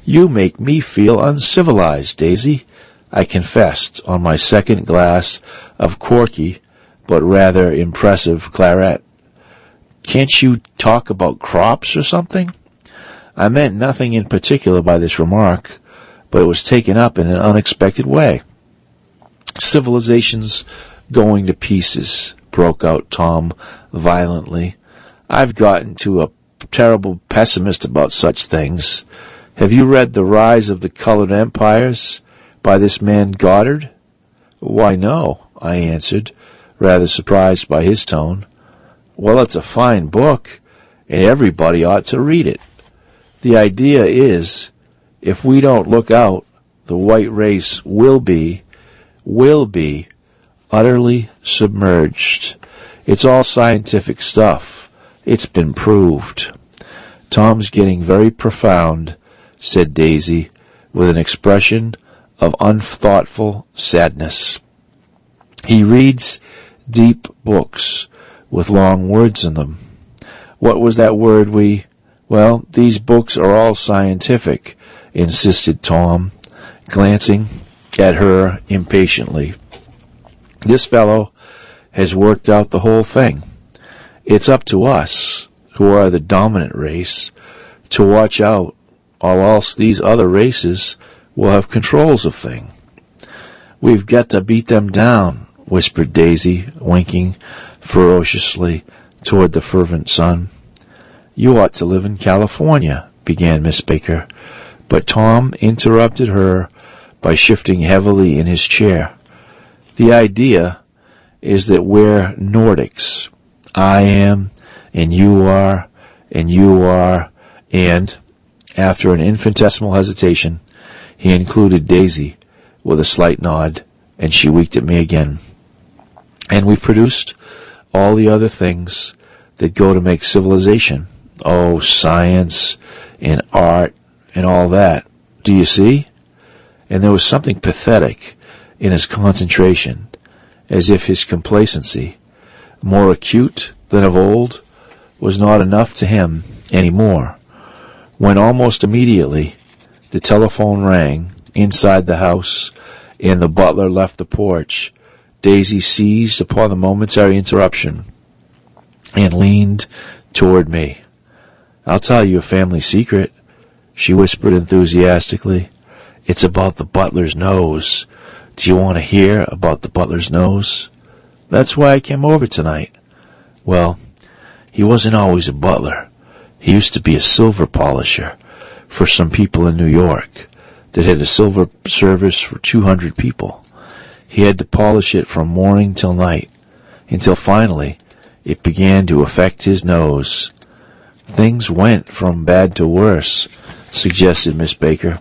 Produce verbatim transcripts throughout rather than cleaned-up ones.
You make me feel uncivilized, Daisy, I confessed on my second glass of corky but rather impressive claret. Can't you talk about crops or something? I meant nothing in particular by this remark, but it was taken up in an unexpected way. Civilization's going to pieces, broke out Tom violently. I've gotten to a terrible pessimist about such things. Have you read The Rise of the Colored Empires by this man Goddard? Why, no, I answered, rather surprised by his tone. Well, it's a fine book, and everybody ought to read it. The idea is, if we don't look out, the white race will be, will be, utterly submerged. It's all scientific stuff. It's been proved. Tom's getting very profound, said Daisy, with an expression of unthoughtful sadness. He reads deep books with long words in them. What was that word we... Well, these books are all scientific, insisted Tom, glancing at her impatiently. This fellow has worked out the whole thing. It's up to us, who are the dominant race, to watch out, or else these other races will have controls of things. We've got to beat them down, whispered Daisy, winking ferociously toward the fervent sun. You ought to live in California, began Miss Baker, but Tom interrupted her by shifting heavily in his chair. The idea is that we're Nordics. I am, and you are, and you are, and, after an infinitesimal hesitation, he included Daisy with a slight nod, and she winked at me again. And we've produced all the other things that go to make civilization. Oh, science and art and all that. Do you see? And there was something pathetic in his concentration, as if his complacency, more acute than of old, was not enough to him any more, when almost immediately the telephone rang inside the house and the butler left the porch. Daisy seized upon the momentary interruption and leaned toward me. I'll tell you a family secret, she whispered enthusiastically. It's about the butler's nose. Do you want to hear about the butler's nose? That's why I came over tonight. Well, he wasn't always a butler. He used to be a silver polisher for some people in New York that had a silver service for two hundred people. He had to polish it from morning till night, until finally it began to affect his nose. Things went from bad to worse, suggested Miss Baker.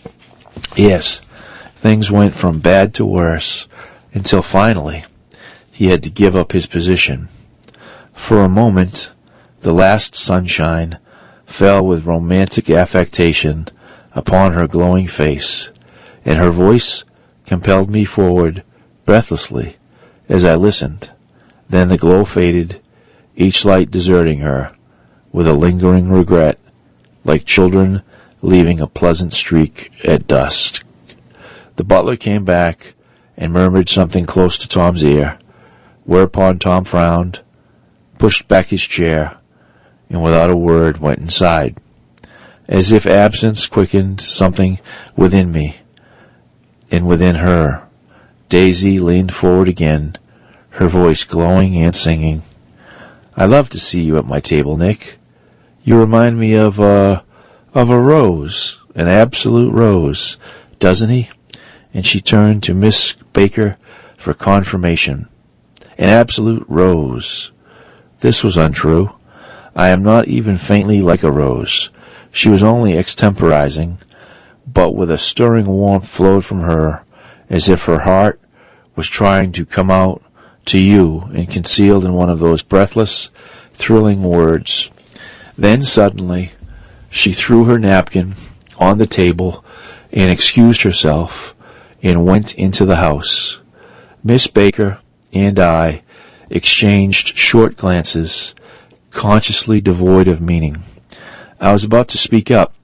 Yes, things went from bad to worse, until finally he had to give up his position. For a moment, the last sunshine fell with romantic affectation upon her glowing face, and her voice compelled me forward breathlessly as I listened. Then the glow faded, each light deserting her, with a lingering regret, like children leaving a pleasant streak at dusk. The butler came back and murmured something close to Tom's ear, whereupon Tom frowned, pushed back his chair, and without a word went inside, as if absence quickened something within me and within her. Daisy leaned forward again, her voice glowing and singing. I love to see you at my table, Nick. You remind me of a, of a rose, an absolute rose, doesn't he? And she turned to Miss Baker for confirmation. An absolute rose. This was untrue. I am not even faintly like a rose. She was only extemporizing, but with a stirring warmth flowed from her, as if her heart was trying to come out to you and concealed in one of those breathless, thrilling words. Then suddenly she threw her napkin on the table and excused herself and went into the house. Miss Baker and I exchanged short glances, consciously devoid of meaning. I was about to speak up